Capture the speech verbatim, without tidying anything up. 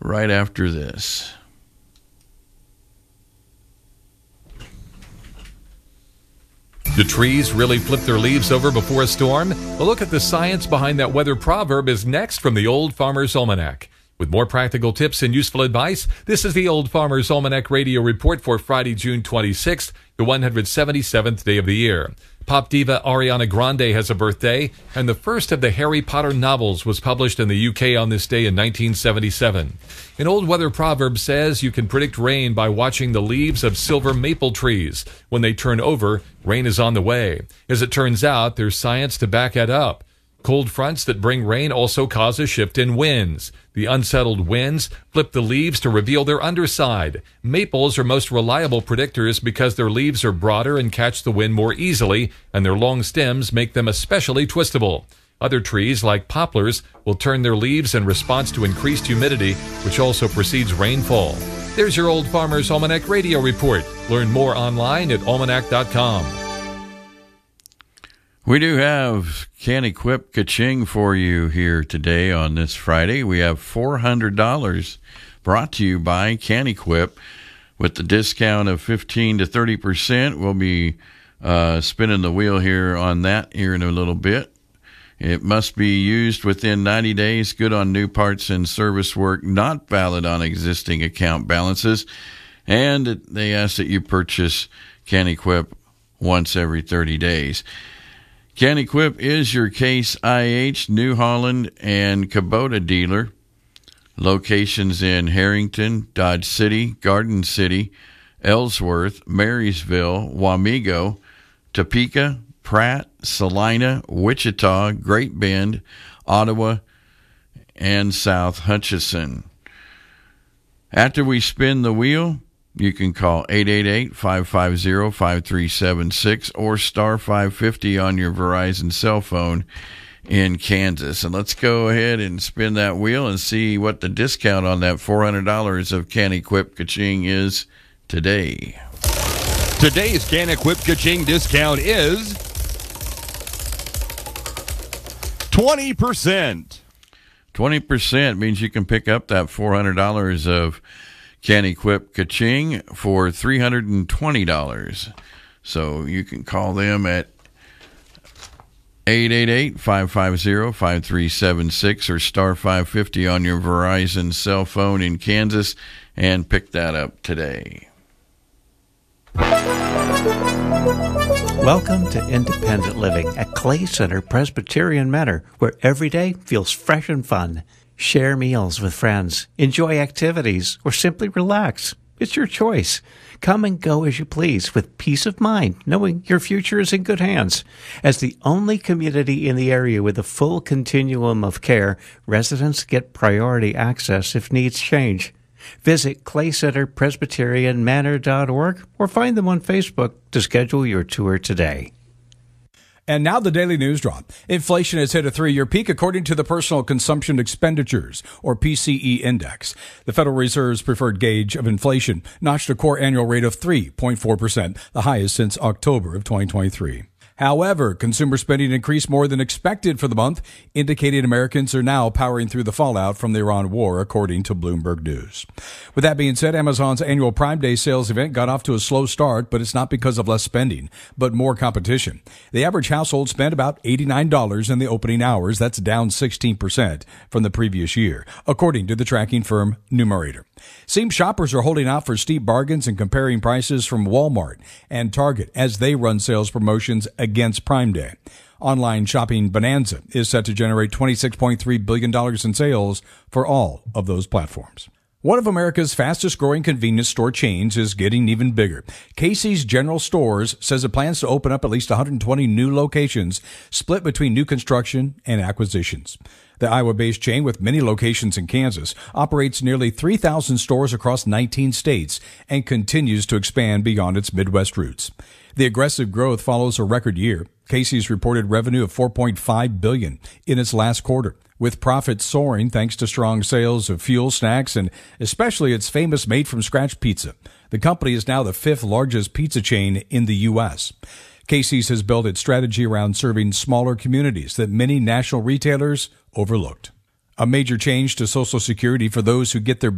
right after this. Do trees really flip their leaves over before a storm? A look at the science behind that weather proverb is next from the Old Farmer's Almanac. With more practical tips and useful advice, this is the Old Farmer's Almanac Radio Report for Friday, June twenty-sixth, the one hundred seventy-seventh day of the year. Pop diva Ariana Grande has a birthday, and the first of the Harry Potter novels was published in the U K on this day in nineteen seventy-seven. An old weather proverb says you can predict rain by watching the leaves of silver maple trees. When they turn over, rain is on the way. As it turns out, there's science to back it up. Cold fronts that bring rain also cause a shift in winds. The unsettled winds flip the leaves to reveal their underside. Maples are most reliable predictors because their leaves are broader and catch the wind more easily, and their long stems make them especially twistable. Other trees, like poplars, will turn their leaves in response to increased humidity, which also precedes rainfall. There's your Old Farmer's Almanac Radio Report. Learn more online at almanac dot com. We do have Can-Equip Ka-Ching for you here today on this Friday. We have four hundred dollars brought to you by Can-Equip. With the discount of fifteen to thirty percent, we'll be uh, spinning the wheel here on that here in a little bit. It must be used within ninety days, good on new parts and service work, not valid on existing account balances. And they ask that you purchase Can-Equip once every thirty days. Can-Equip is your Case I H, New Holland, and Kubota dealer. Locations in Harrington, Dodge City, Garden City, Ellsworth, Marysville, Wamego, Topeka, Pratt, Salina, Wichita, Great Bend, Ottawa, and South Hutchinson. After we spin the wheel, you can call eight eight eight, five five zero, five three seven six or star five fifty on your Verizon cell phone in Kansas. And let's go ahead and spin that wheel and see what the discount on that four hundred dollars of Can-Equip Ka-Ching is today. Today's Can-Equip Ka-Ching discount is twenty percent. twenty percent means you can pick up that four hundred dollars of Can-Equip Ka-Ching for three hundred twenty dollars. So you can call them at eight eight eight, five five zero, five three seven six or star five fifty on your Verizon cell phone in Kansas and pick that up today. Welcome to Independent Living at Clay Center Presbyterian Manor, where every day feels fresh and fun. Share meals with friends, enjoy activities, or simply relax. It's your choice. Come and go as you please with peace of mind, knowing your future is in good hands. As the only community in the area with a full continuum of care, residents get priority access if needs change. Visit clay center presbyterian manor dot org or find them on Facebook to schedule your tour today. And now the daily news drop. Inflation has hit a three-year peak according to the Personal Consumption Expenditures, or P C E index. The Federal Reserve's preferred gauge of inflation notched a core annual rate of three point four percent, the highest since October of twenty twenty-three. However, consumer spending increased more than expected for the month, indicating Americans are now powering through the fallout from the Iran war, according to Bloomberg News. With that being said, Amazon's annual Prime Day sales event got off to a slow start, but it's not because of less spending, but more competition. The average household spent about eighty-nine dollars in the opening hours. That's down sixteen percent from the previous year, according to the tracking firm Numerator. Seems shoppers are holding out for steep bargains and comparing prices from Walmart and Target as they run sales promotions against Prime Day. Online shopping bonanza is set to generate twenty-six point three billion dollars in sales for all of those platforms. One of America's fastest growing convenience store chains is getting even bigger. Casey's General Stores says it plans to open up at least one hundred twenty new locations split between new construction and acquisitions. The Iowa-based chain, with many locations in Kansas, operates nearly three thousand stores across nineteen states and continues to expand beyond its Midwest roots. The aggressive growth follows a record year. Casey's reported revenue of four point five billion dollars in its last quarter, with profits soaring thanks to strong sales of fuel, snacks, and especially its famous made-from-scratch pizza. The company is now the fifth largest pizza chain in the U S Casey's has built its strategy around serving smaller communities that many national retailers overlooked. A major change to Social Security for those who get their